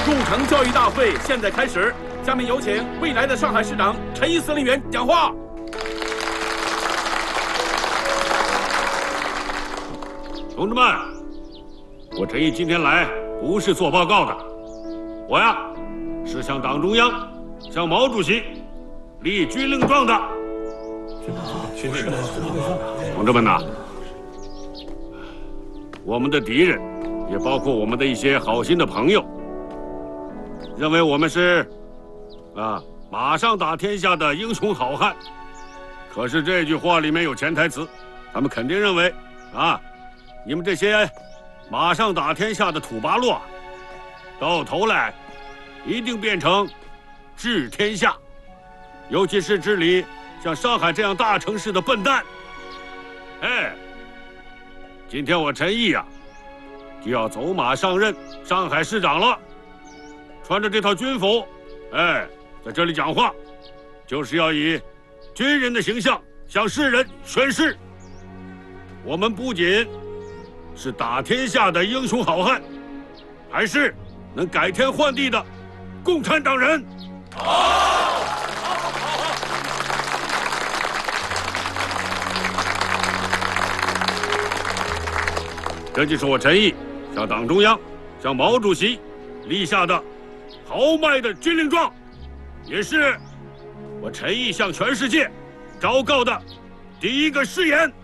入城教育大会现在开始，下面有请未来的上海市长陈毅司令员讲话。 同志们，我陈毅今天来不是做报告的，我呀是向党中央、向毛主席立军令状的。同志们呐，我们的敌人，也包括我们的一些好心的朋友，认为我们是马上打天下的英雄好汉。可是这句话里面有潜台词，他们肯定认为你们这些马上打天下的土八路到头来一定变成治天下，尤其是治理像上海这样大城市的笨蛋。今天我陈毅就要走马上任上海市长了，穿着这套军服，在这里讲话，就是要以军人的形象向世人宣示，我们不仅是打天下的英雄好汉，还是能改天换地的共产党人。好！这就是我陈毅向党中央、向毛主席立下的豪迈的军令状，也是我陈毅向全世界昭告的第一个誓言。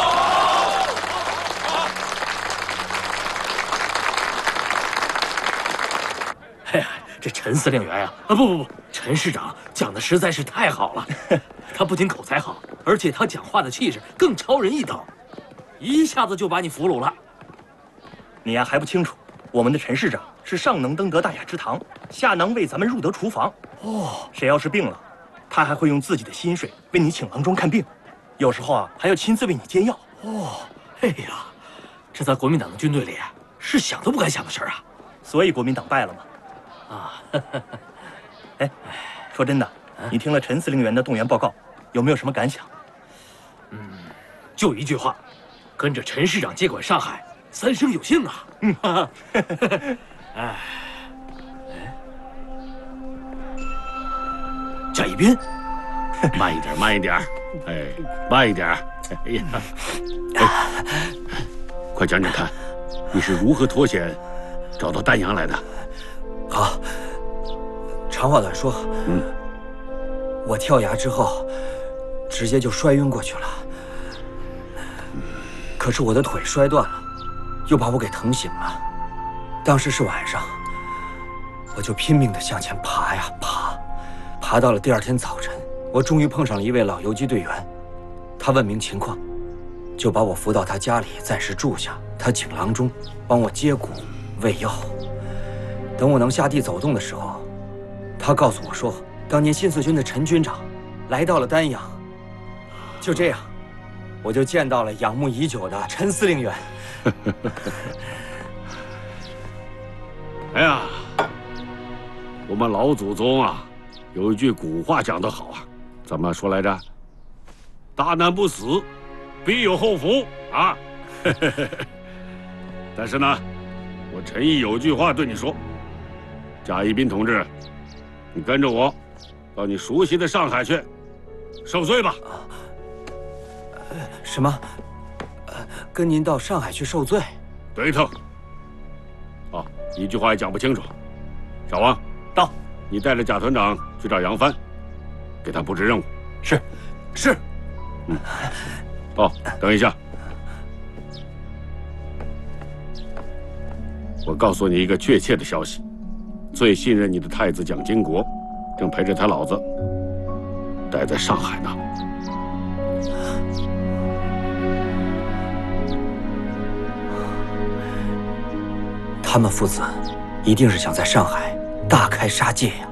哎呀，这陈司令员不，陈市长讲的实在是太好了。他不仅口才好，而且他讲话的气势更超人一等，一下子就把你俘虏了。 你还不清楚，我们的陈市长是上能登得大雅之堂，下能为咱们入得厨房。谁要是病了，他还会用自己的薪水为你请郎中看病，有时候还要亲自为你煎药。 哎呀，这在国民党的军队里是想都不敢想的事儿啊。 所以国民党败了吗？说真的，你听了陈司令员的动员报告，有没有什么感想？ 就一句话，跟着陈市长接管上海，三生有幸啊！贾一斌， 慢一点，慢一点，慢一点。哎呀，快讲讲看，你是如何脱险找到丹阳来的？ 好，长话短说，我跳崖之后，直接就摔晕过去了。可是我的腿摔断了，又把我给疼醒了。当时是晚上，我就拼命地向前爬呀爬，爬到了第二天早晨，我终于碰上了一位老游击队员。他问明情况，就把我扶到他家里暂时住下。他请郎中帮我接骨喂药。等我能下地走动的时候，他告诉我说，当年新四军的陈军长来到了丹阳。就这样，我就见到了仰慕已久的陈司令员。 哎呀，我们老祖宗有一句古话讲得好怎么说来着？大难不死，必有后福啊！但是呢，我陈毅有句话对你说，贾一斌同志，你跟着我到你熟悉的上海去受罪吧。 什么？跟您到上海去受罪？ 对头。一句话也讲不清楚。小王， 到， 你带着贾团长去找杨帆，给他布置任务。 是。 等一下，我告诉你一个确切的消息，最信任你的太子蒋经国，正陪着他老子待在上海呢。 他们父子一定是想在上海大开杀戒呀！